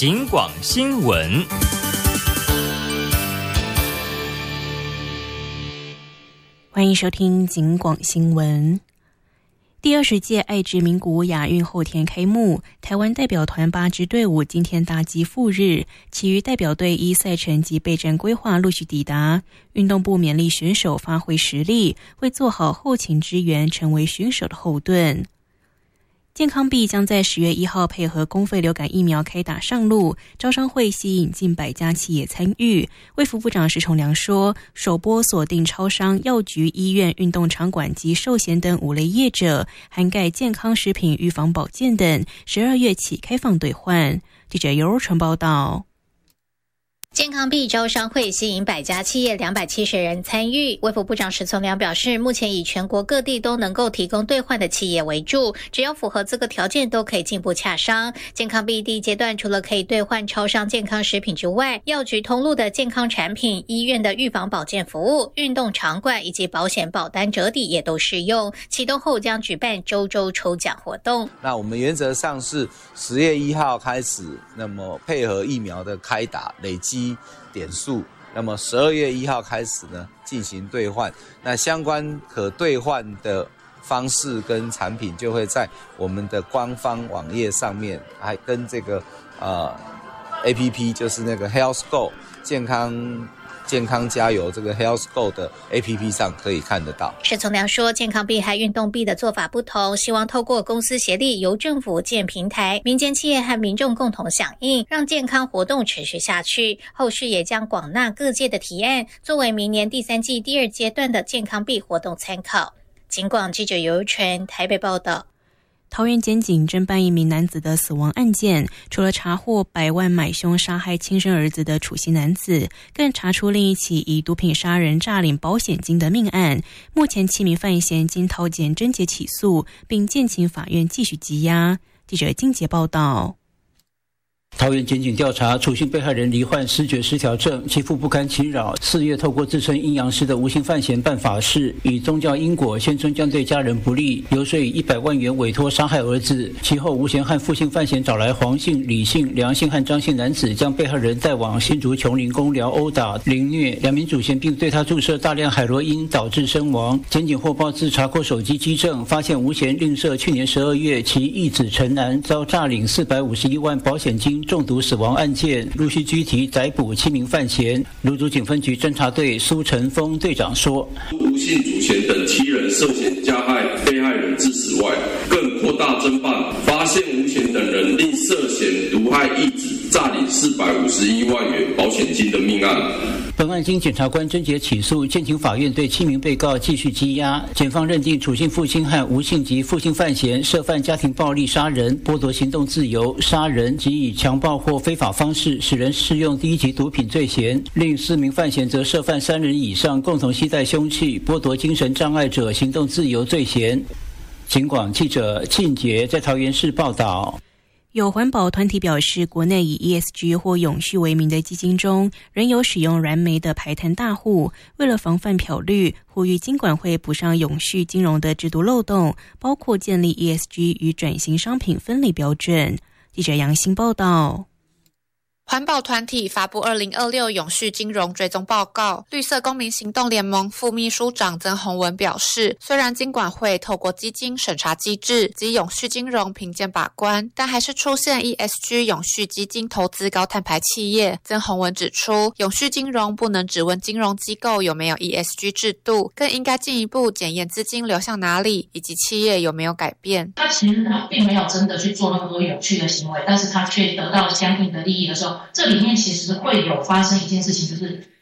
警广新闻。 欢迎收听警广新闻。第20届爱之名古屋亚运后天开幕，台湾代表团8支队伍今天搭机赴日，其余代表队依赛程及备战规划陆续抵达。运动部勉励选手发挥实力，会做好后勤支援，成为选手的后盾。健康币将在10月1号配合公费流感疫苗开打上路，招商会吸引近100家企业参与。卫福部长石崇良说，首波锁定超商、药局、医院、运动场馆及寿险等5类业者，涵盖健康食品、预防保健等，12月起开放兑换。记者尤若纯报道。 健康币招商会吸引100家企业270人参与。卫福部长石崇良表示，目前以全国各地都能够提供兑换的企业为主，只要符合资格条件都可以进一步洽商。健康币第一阶段除了可以兑换超商健康食品之外，药局通路的健康产品、医院的预防保健服务、运动场馆以及保险保单折抵也都适用。启动后将举办周抽奖活动。 那我们原则上是10月1号开始，那么配合疫苗的开打累积点数，那么12月1号开始呢进行兑换，那相关可兑换的方式跟产品就会在我们的官方网页上面，还跟这个APP 就是那个 Health Go 健康加油这个 Health Go 的 APP 上可以看得到。 石崇良说，健康币和运动币的做法不同，希望透过公司协力，由政府建平台，民间企业和民众共同响应，让健康活动持续下去。后续也将广纳各界的提案，作为明年第3季第2阶段的健康币活动参考。警广记者尤纯台北报道。 桃园检警侦办一名男子的死亡案件，除了查获100万买凶杀害亲生儿子的处姓男子，更查出另一起以毒品杀人诈领保险金的命案。目前7名犯嫌经桃检侦结起诉，并建请法院继续羁押。记者金杰报道。 桃园检警调查，处姓被害人罹患思觉失调症，其父不堪其扰，4月透过自称阴阳师的无姓犯嫌办法事，以宗教因果宣称将对家人不利，游说以100万元委托杀害儿子。其后吴嫌和父姓犯嫌找来黄姓、李姓、梁姓和张姓男子，将被害人带往新竹琼林公寮殴打、凌虐，2名主嫌并对他注射大量海洛因，导致身亡。检警获报自查扣手机机证，发现吴嫌另设去年12月其义子陈南遭诈领451万保险金中毒死亡案件，陆续拘提逮捕7名犯嫌。芦竹警分局侦查队苏成峰队长说， 吴姓主嫌等7人涉嫌加害被害人致死外，更扩大侦办，发现吴嫌等人另涉嫌毒害义子诈领451万元保险金的命案。 本案经检察官侦结起诉，建请法院对7名被告继续羁押。检方认定处姓父亲和吴姓及父姓犯嫌涉犯家庭暴力杀人、剥夺行动自由、杀人及以强暴或非法方式使人适用第1级毒品罪嫌，另4名犯嫌则涉犯3人以上共同携带凶器、剥夺精神障碍者行动自由罪嫌。警广记者庆杰在桃园市报道。 有环保团体表示，国内以 ESG 或永续为名的基金中，仍有使用燃煤的排碳大户。为了防范漂绿，呼吁金管会补上永续金融的制度漏洞，包括建立 ESG 与转型商品分类标准。记者杨欣报道。 环保团体发布2026永续金融追踪报告，绿色公民行动联盟副秘书长曾宏文表示，虽然金管会透过基金审查机制及永续金融评鉴把关，但还是出现 ESG 永续基金投资高碳排企业。曾宏文指出，永续金融不能只问金融机构有没有 ESG 制度，更应该进一步检验资金流向哪里，以及企业有没有改变。 他其实并没有真的去做那么多永续的行为，但是他却得到相应的利益的时候，这里面其实会有发生一件事情，就是